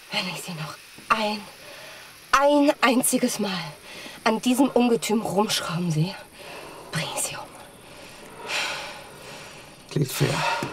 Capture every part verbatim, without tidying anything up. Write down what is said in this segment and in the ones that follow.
Wenn ich Sie noch ein, ein einziges Mal an diesem Ungetüm rumschrauben sehe, bringe ich Sie um. Klingt fair.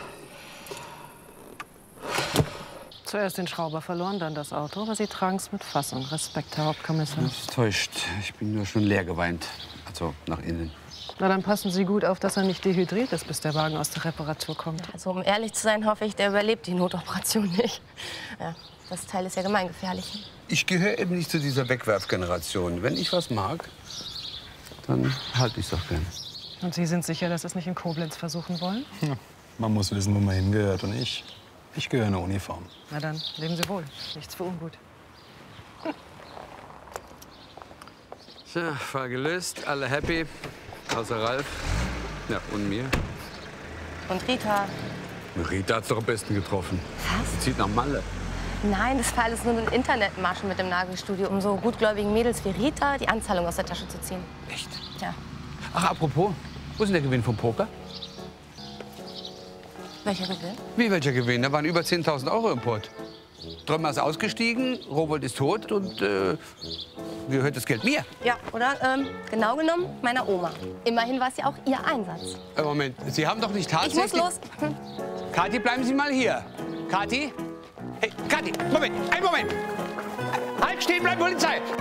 Zuerst den Schrauber verloren, dann das Auto. Aber Sie tragen es mit Fassung. Respekt, Herr Hauptkommissar. Das täuscht. Ich bin nur schon leer geweint. Also nach innen. Na, dann passen Sie gut auf, dass er nicht dehydriert ist, bis der Wagen aus der Reparatur kommt. Also, um ehrlich zu sein, hoffe ich, der überlebt die Notoperation nicht. Ja, das Teil ist ja gemeingefährlich. Ich gehöre eben nicht zu dieser Wegwerfgeneration. Wenn ich was mag, dann halte ich es auch gern. Und Sie sind sicher, dass Sie es nicht in Koblenz versuchen wollen? Ja, man muss wissen, wo man hingehört. Und ich, ich gehöre in eine Uniform. Na dann, leben Sie wohl. Nichts für ungut. Tja, Fall gelöst, alle happy. Außer Ralf. Ja, und mir. Und Rita? Rita hat's doch am besten getroffen. Was? Zieht nach Malle. Nein, das war alles nur ein Internetmaschen mit dem Nagelstudio, um so gutgläubigen Mädels wie Rita die Anzahlung aus der Tasche zu ziehen. Echt? Ja. Ach, apropos, wo ist denn der Gewinn vom Poker? Welcher Gewinn? Wie welcher Gewinn? Da waren über zehntausend Euro im Pott. Drömer ist ausgestiegen, Rowold ist tot und äh, gehört das Geld mir. Ja, oder ähm, genau genommen meiner Oma. Immerhin war es ja auch ihr Einsatz. Äh, Moment, Sie haben doch nicht tatsächlich... Ich muss los. Hm. Kathi, bleiben Sie mal hier. Kathi? Hey, Kathi, Moment, einen Moment. Halt, stehen bleiben, Polizei.